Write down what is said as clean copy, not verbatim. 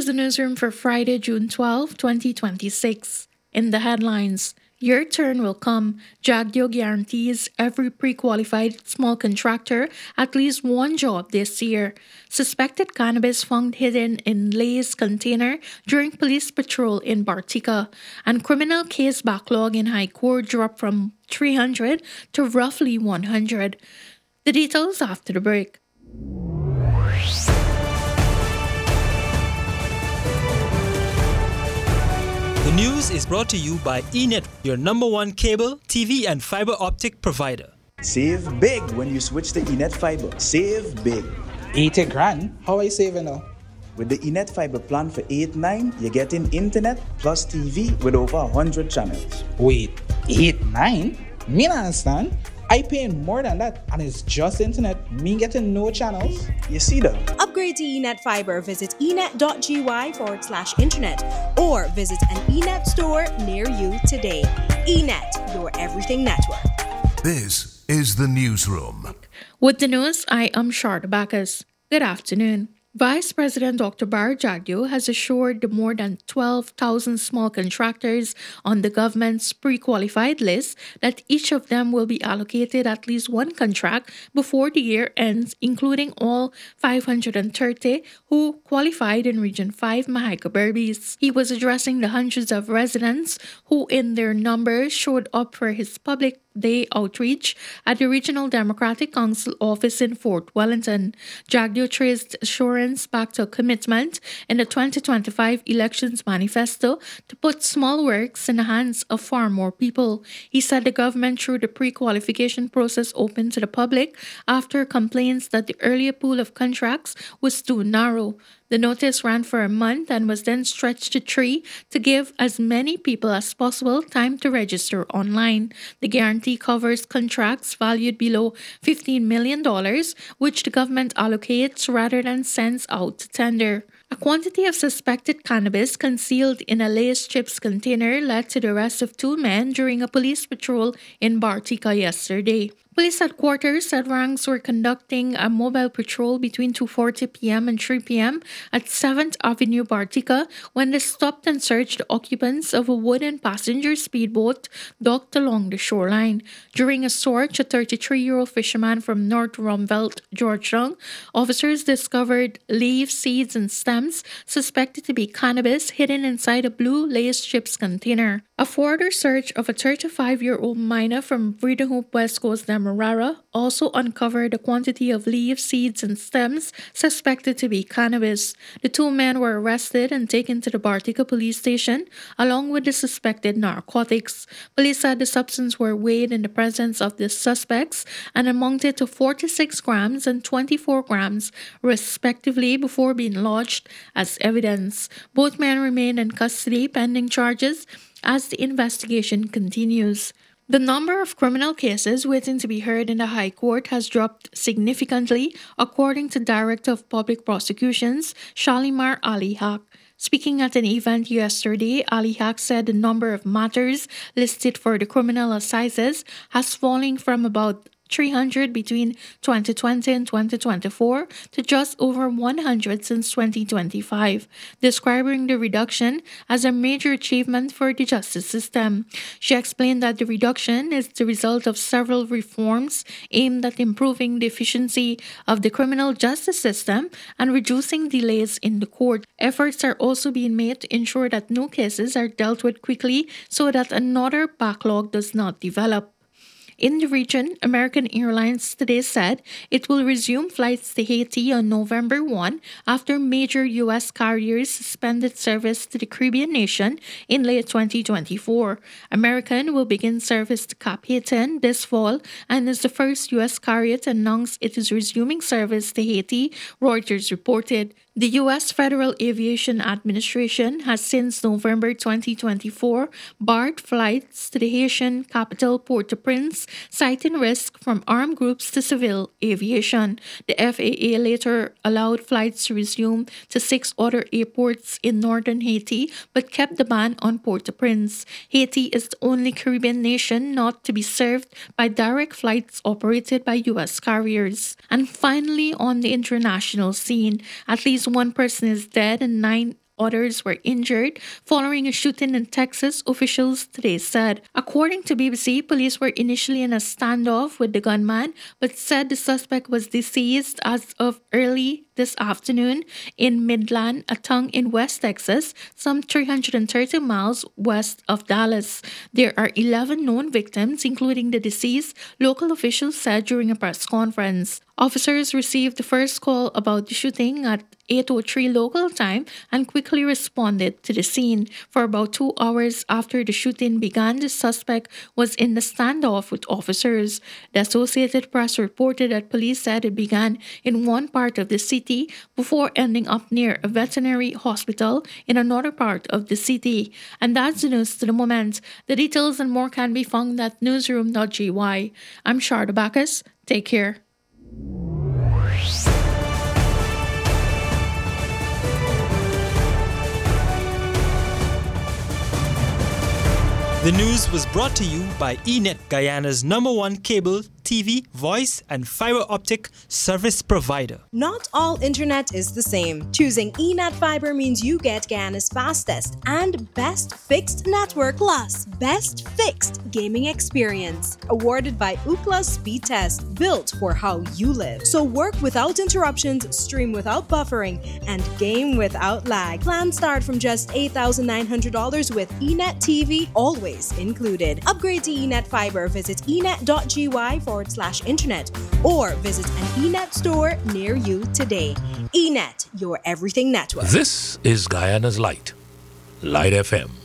the newsroom for Friday, June 12, 2026. In the headlines, your turn will come. Jagdeo guarantees every pre-qualified small contractor at least one job this year. Suspected cannabis found hidden in Lay's container during police patrol in Bartica. And criminal case backlog in High Court dropped from 300 to roughly 100. The details after the break. The news is brought to you by eNet, your number one cable, TV, and fiber optic provider. Save big when you switch to eNet Fiber. Save big. 80 grand? How I saving now? With the eNet Fiber plan for 8-9, you're getting internet plus TV with over 100 channels. Wait, 8-9? Me not understand. I paying more than that, and it's just internet. Me getting no channels. You see that? Upgrade to eNet Fiber. Visit enet.gy/internet or visit an eNet store near you today. eNet, your everything network. This is the newsroom. With the news, I am Sharda Bacchus. Good afternoon. Vice President Dr. Bar Jagdeo has assured the more than 12,000 small contractors on the government's pre-qualified list that each of them will be allocated at least one contract before the year ends, including all 530 who qualified in Region 5 Mahaica Berbice. He was addressing the hundreds of residents who in their numbers showed up for his public day outreach at the Regional Democratic Council office in Fort Wellington. Jagdeo traced assurance back to a commitment in the 2025 elections manifesto to put small works in the hands of far more people. He said the government threw the pre-qualification process open to the public after complaints that the earlier pool of contracts was too narrow. The notice ran for a month and was then stretched to 3 to give as many people as possible time to register online. The guarantee covers contracts valued below $15 million, which the government allocates rather than sends out to tender. A quantity of suspected cannabis concealed in a Lay's chips container led to the arrest of 2 men during a police patrol in Bartica yesterday. Police headquarters said ranks were conducting a mobile patrol between 2:40 p.m. and 3 p.m. at 7th Avenue, Bartica, when they stopped and searched the occupants of a wooden passenger speedboat docked along the shoreline. During a search, a 33-year-old fisherman from North Rumvelt, Georgetown, officers discovered leaves, seeds, and stems suspected to be cannabis hidden inside a blue Lay's chips container. A further search of a 35-year-old miner from Breedenhoop, West Coast, Demerara, also uncovered a quantity of leaves, seeds, and stems suspected to be cannabis. The 2 men were arrested and taken to the Bartica police station, along with the suspected narcotics. Police said the substances were weighed in the presence of the suspects and amounted to 46 grams and 24 grams, respectively, before being lodged as evidence. Both men remain in custody pending charges as the investigation continues. The number of criminal cases waiting to be heard in the High Court has dropped significantly, according to Director of Public Prosecutions, Shalimar Ali Haq. Speaking at an event yesterday, Ali Haq said the number of matters listed for the criminal assizes has fallen from about 300 between 2020 and 2024 to just over 100 since 2025, describing the reduction as a major achievement for the justice system. She explained that the reduction is the result of several reforms aimed at improving the efficiency of the criminal justice system and reducing delays in the court. Efforts are also being made to ensure that new cases are dealt with quickly so that another backlog does not develop. In the region, American Airlines today said it will resume flights to Haiti on November 1 after major U.S. carriers suspended service to the Caribbean nation in late 2024. American will begin service to Cap Haitien this fall and is the first U.S. carrier to announce it is resuming service to Haiti, Reuters reported. The U.S. Federal Aviation Administration has since November 2024 barred flights to the Haitian capital Port-au-Prince, citing risk from armed groups to civil aviation. The FAA later allowed flights to resume to 6 other airports in northern Haiti, but kept the ban on Port-au-Prince. Haiti is the only Caribbean nation not to be served by direct flights operated by U.S. carriers. And finally, on the international scene, at least one person is dead and 9 others were injured following a shooting in Texas, officials today said. According to BBC, police were initially in a standoff with the gunman, but said the suspect was deceased as of early this afternoon in Midland, a town in West Texas, some 330 miles west of Dallas. There are 11 known victims, including the deceased, local officials said during a press conference. Officers received the first call about the shooting at 8:03 local time and quickly responded to the scene. For about 2 hours after the shooting began, the suspect was in the standoff with officers. The Associated Press reported that police said it began in one part of the city before ending up near a veterinary hospital in another part of the city. And that's the news to the moment. The details and more can be found at newsroom.gy. I'm Sharda Bacchus. Take care. The news was brought to you by eNet, Guyana's #1 cable, TV, voice, and fiber optic service provider. Not all internet is the same. Choosing eNet Fiber means you get Guyana's fastest and best fixed network plus best fixed gaming experience. Awarded by Ookla Speed Test, built for how you live. So work without interruptions, stream without buffering, and game without lag. Plans start from just $8,900 with eNet TV always included. Upgrade to eNet Fiber. Visit enet.gy/internet or visit an eNet store near you today. eNet, your everything network. This is Guyana's Light, Light FM.